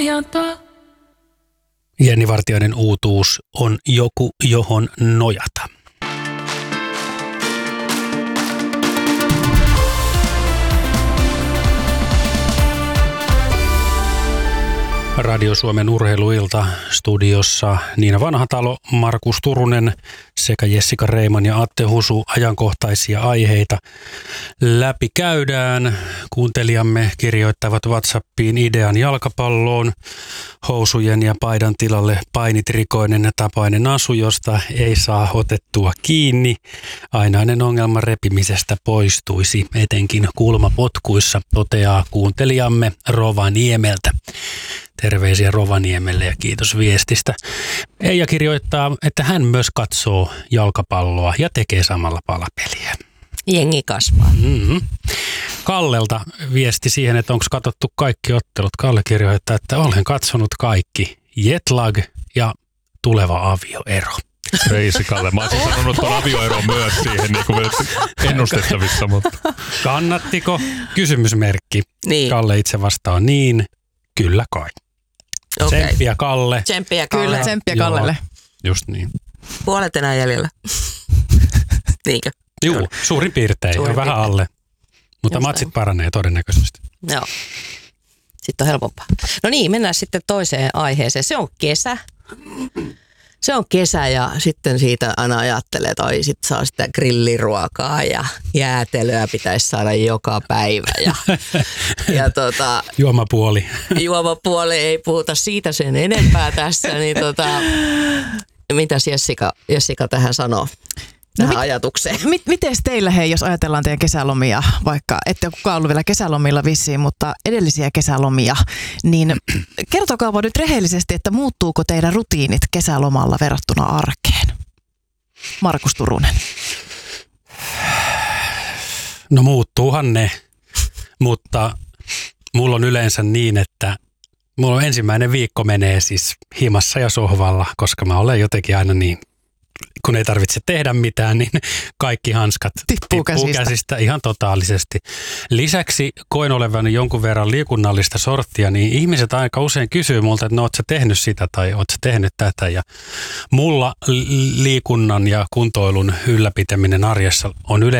Jenni Vartiainen uutuus on joku, johon nojata. Radio Suomen urheiluilta studiossa Niina Vanhatalo, Markus Turunen sekä Jessica Reiman ja Atte Husu. Ajankohtaisia aiheita läpi käydään. Kuuntelijamme kirjoittavat WhatsAppiin idean jalkapalloon, housujen ja paidan tilalle painitrikoinen ja tapainen asu, josta ei saa otettua kiinni. Ainainen ongelma repimisestä poistuisi, etenkin kulmapotkuissa, toteaa kuuntelijamme Rovaniemeltä. Terveisiä Rovaniemelle ja kiitos viestistä. Eija kirjoittaa, että hän myös katsoo jalkapalloa ja tekee samalla palapeliä. Jengi kasvaa. Mm-hmm. Kallelta viesti siihen, että onko katsottu kaikki ottelut. Kalle kirjoittaa, että olen katsonut kaikki. Jetlag ja tuleva avioero. Reisi Kalle. Mä olisin sanonut tuon avioeron myös siihen niin kuin ennustettavissa. Mutta. Kannattiko? Kysymysmerkki. Niin. Kalle itse vastaa niin. Kyllä kai. Okay. Tsemppiä Kalle. Tsemppiä Kalle. Kyllä, tsemppiä Kallelle. Just niin. Puolet enää jäljellä. Niinkö? Juu, suurin piirtein. Vähän alle. Mutta Just matsit näin. paranee todennäköisesti. Joo. Sitten on helpompaa. No niin, mennään sitten toiseen aiheeseen. Se on kesä. Se on kesä ja sitten siitä aina ajattelee, että oi sit saa sitä grilliruokaa ja jäätelöä pitäisi saada joka päivä. Ja Juomapuoli. juomapuoli ei puhuta siitä sen enempää tässä, niin mitäs Jessica tähän sanoo? Tähän ajatukseen. Miten teillä hei, jos ajatellaan teidän kesälomia, vaikka ette ole kukaan ollut vielä kesälomilla vissiin, mutta edellisiä kesälomia, niin kertokaa nyt rehellisesti, että muuttuuko teidän rutiinit kesälomalla verrattuna arkeen? Markus Turunen. No muuttuuhan ne, mutta mulla on yleensä niin, että mulla on ensimmäinen viikko menee siis himassa ja sohvalla, koska mä olen jotenkin aina niin, kun ei tarvitse tehdä mitään, niin kaikki hanskat tippuu käsistä ihan totaalisesti. Lisäksi koen olevani jonkun verran liikunnallista sorttia, niin ihmiset aika usein kysyy multa, että no oot sä tehnyt sitä tai oot sä tehnyt tätä. Ja mulla liikunnan ja kuntoilun ylläpitäminen arjessa on yleensä